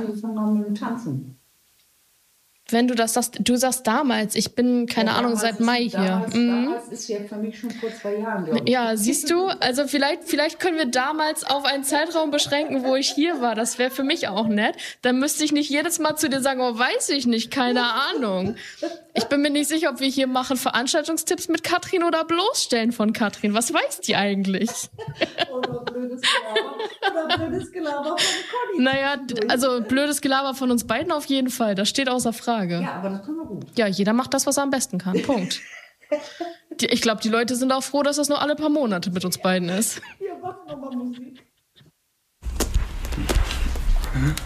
angefangen haben mit dem Tanzen. Wenn du das sagst, du sagst damals, ich bin, keine Ahnung, seit Mai hier. Damals ist ja für mich schon vor 2 Jahren, glaube ich. Ja, siehst du, also vielleicht können wir damals auf einen Zeitraum beschränken, wo ich hier war. Das wäre für mich auch nett. Dann müsste ich nicht jedes Mal zu dir sagen, oh, weiß ich nicht, keine Ahnung. Ich bin mir nicht sicher, ob wir hier machen Veranstaltungstipps mit Katrin oder bloßstellen von Katrin. Was weiß die eigentlich? Oder blödes Gelaber von Conny. Naja, also blödes Gelaber von uns beiden auf jeden Fall. Das steht außer Frage. Ja, aber das können wir gut. Ja, jeder macht das, was er am besten kann. Punkt. Ich glaube, die Leute sind auch froh, dass das nur alle paar Monate mit uns beiden ist. Wir machen nochmal Musik.